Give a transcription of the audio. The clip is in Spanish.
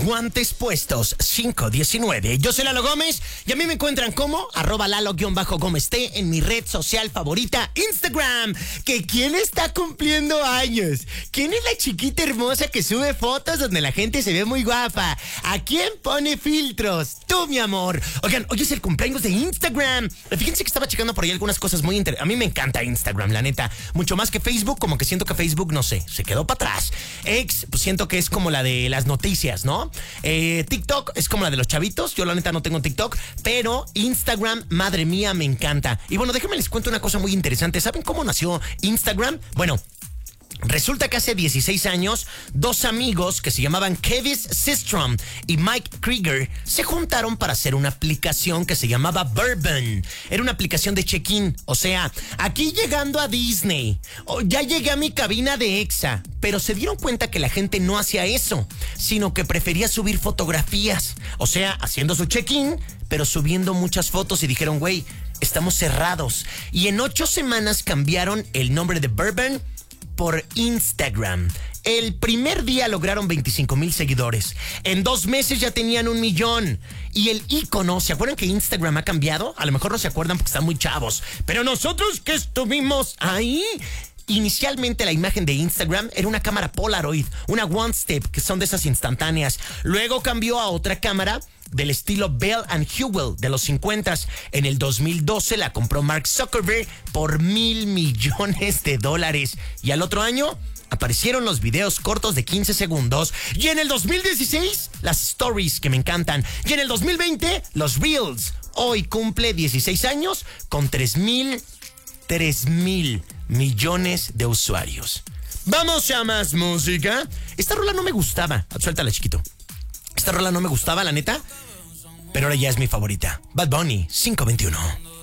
guantes puestos 519. Yo soy Lalo Gómez y a mí me encuentran como @Lalo_Gómez T en mi red social favorita, Instagram. Que ¿quién está cumpliendo años? ¿Quién es la chiquita hermosa que sube fotos donde la gente se ve muy guapa? ¿A quién pone filtros? Tú, mi amor. Oigan, hoy es el cumpleaños de Instagram. Fíjense que estaba checando por ahí algunas cosas muy interesantes. A mí me encanta Instagram, la neta. Mucho más que Facebook, como que siento que Facebook, no sé, se quedó para atrás. X, pues siento que es como la de las noticias, ¿no? TikTok es como la de los chavitos. Yo la neta no tengo TikTok, pero Instagram, madre mía, me encanta. Y bueno, déjenme les cuento una cosa muy interesante. ¿Saben cómo nació Instagram? Bueno, resulta que hace 16 años, dos amigos que se llamaban Kevin Systrom y Mike Krieger se juntaron para hacer una aplicación que se llamaba Bourbon. Era una aplicación de check-in. O sea, aquí llegando a Disney, ya llegué a mi cabina de Exa, pero se dieron cuenta que la gente no hacía eso, sino que prefería subir fotografías. O sea, haciendo su check-in, pero subiendo muchas fotos y dijeron, güey, estamos cerrados. Y en 8 semanas cambiaron el nombre de Bourbon por Instagram. El primer día lograron 25,000 seguidores. En 2 meses ya tenían 1 millón. Y el icono, ¿se acuerdan que Instagram ha cambiado? A lo mejor no se acuerdan porque están muy chavos. Pero nosotros que estuvimos ahí... Inicialmente la imagen de Instagram era una cámara Polaroid, una One Step, que son de esas instantáneas. Luego cambió a otra cámara del estilo Bell & Howell de los 50s. En el 2012 la compró Mark Zuckerberg por $1,000 millones. Y al otro año aparecieron los videos cortos de 15 segundos. Y en el 2016, las stories, que me encantan. Y en el 2020, los reels. Hoy cumple 16 años con 3,000 millones de usuarios. Vamos a más música. Esta rola no me gustaba. Suéltala, chiquito. Esta rola no me gustaba, la neta, pero ahora ya es mi favorita. Bad Bunny, 521.